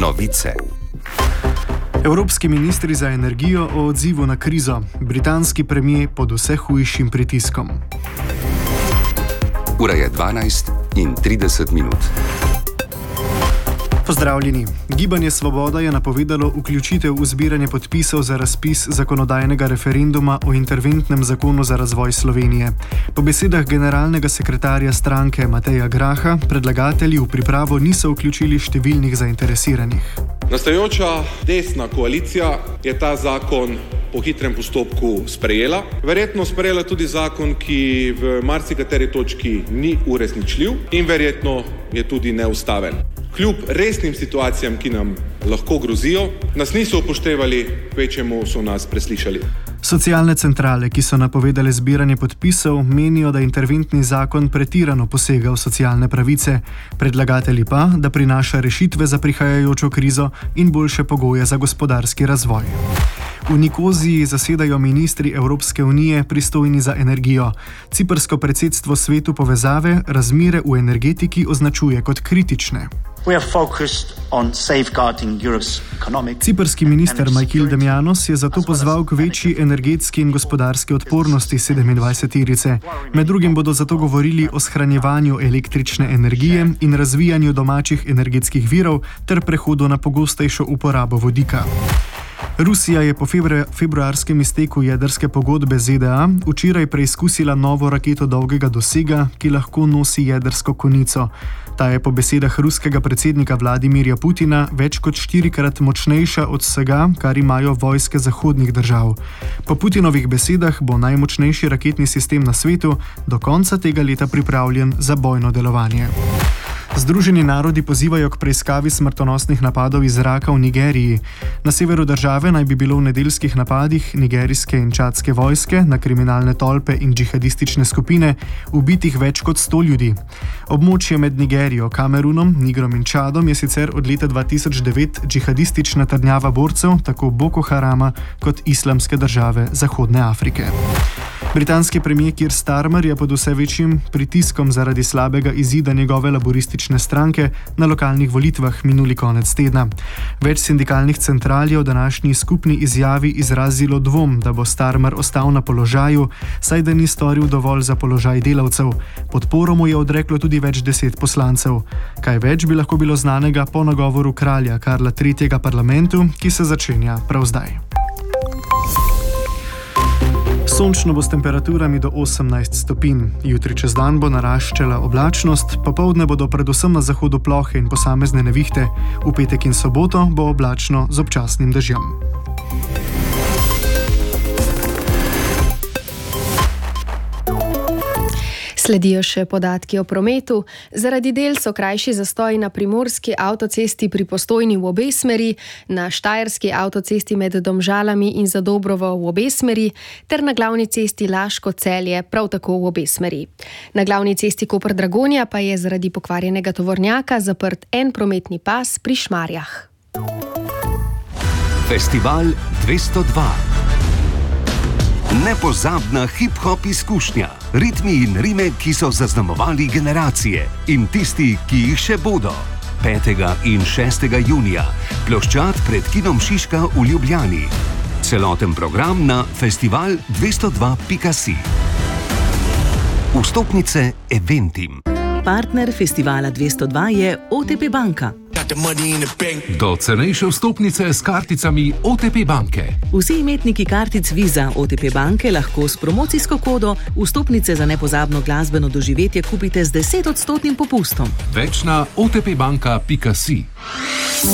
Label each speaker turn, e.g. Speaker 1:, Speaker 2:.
Speaker 1: Novice. Evropski ministri za energijo o odzivu na krizo. Britanski premier pod vse hujšim pritiskom. Ura je 12:30. Pozdravljeni. Gibanje Svoboda je napovedalo vključitev v zbiranje podpisov za razpis zakonodajnega referenduma o interventnem zakonu za razvoj Slovenije. Po besedah generalnega sekretarja stranke Mateja Graha, predlagatelji v pripravo niso vključili številnih zainteresiranih.
Speaker 2: Nastajajoča desna koalicija je ta zakon po hitrem postopku sprejela. Verjetno sprejela tudi zakon, ki v marsikateri točki ni uresničljiv in verjetno je tudi neustaven. Kljub resnim situacijam, ki nam lahko grozijo, nas niso upoštevali, kvečjemu so nas preslišali.
Speaker 1: Socialne centrale, ki so napovedale zbiranje podpisov, menijo, da interventni zakon pretirano posega v socialne pravice, predlagatelji pa, da prinaša rešitve za prihajajočo krizo in boljše pogoje za gospodarski razvoj. V Nikoziji zasedajo ministri Evropske unije pristojni za energijo. Ciprsko predsedstvo Svetu povezave razmere v energetiki označuje kot kritične. Ciprski minister Michael Demianos je zato pozval k večji energetski in gospodarski odpornosti 27-terice. Med drugim bodo zato govorili o shranjevanju električne energije in razvijanju domačih energetskih virov ter prehodu na pogostejšo uporabo vodika. Rusija je po februarskem izteku jedrske pogodbe ZDA včeraj preizkusila novo raketo dolgega dosega, ki lahko nosi jedrsko konico. Ta je po besedah ruskega predsednika Vladimirja Putina več kot 4-krat močnejša od vsega, kar imajo vojske zahodnih držav. Po Putinovih besedah bo najmočnejši raketni sistem na svetu do konca tega leta pripravljen za bojno delovanje. Združeni narodi pozivajo k preiskavi smrtonosnih napadov iz zraka v Nigeriji. Na severu države naj bi bilo v nedeljskih napadih nigerijske in čadske vojske na kriminalne tolpe in džihadistične skupine ubitih več kot 100 ljudi. Območje med Nigerijo, Kamerunom, Nigrom in Čadom je sicer od leta 2009 džihadistična trdnjava borcev tako Boko Harama kot Islamske države Zahodne Afrike. Britanski premier Keir Starmer je pod vse večjim pritiskom zaradi slabega izida njegove laboristične stranke na lokalnih volitvah minuli konec tedna. Več sindikalnih central je v današnji skupni izjavi izrazilo dvom, da bo Starmer ostal na položaju, saj da ni storil dovolj za položaj delavcev. Podporo mu je odreklo tudi več 10 poslancev. Kaj več bi lahko bilo znanega po nagovoru kralja Karla III. Parlamentu, ki se začenja prav zdaj. Sončno bo s temperaturami do 18 stopinj. Jutri čez dan bo naraščala oblačnost, popoldne bodo predvsem na zahodu plohe in posamezne nevihte. V petek in soboto bo oblačno z občasnim dežjem.
Speaker 3: Sledijo še podatki o prometu. Zaradi del so krajši zastoji na primorski avtocesti pri Postojni v obe smeri, na štajerski avtocesti med Domžalami in Zadobrovo v obe smeri ter na glavni cesti Laško-Celje prav tako v obe smeri. Na glavni cesti Koper-Dragonja pa je zaradi pokvarjenega tovornjaka zaprt en prometni pas pri Šmarjah.
Speaker 4: Festival 202. Nepozabna hip-hop izkušnja, ritmi in rime, ki so zaznamovali generacije in tisti, ki jih še bodo. 5. in 6. junija, ploščad pred kinom Šiška v Ljubljani. Celoten program na festival202.si. Vstopnice Eventim.
Speaker 5: Partner Festivala 202 je OTP Banka.
Speaker 6: Do cenejše vstopnice s karticami OTP banke.
Speaker 5: Vsi imetniki kartic Visa OTP banke lahko s promocijsko kodo vstopnice za nepozabno glasbeno doživetje kupite z 10% popustom.
Speaker 6: Več na otpbanka.si.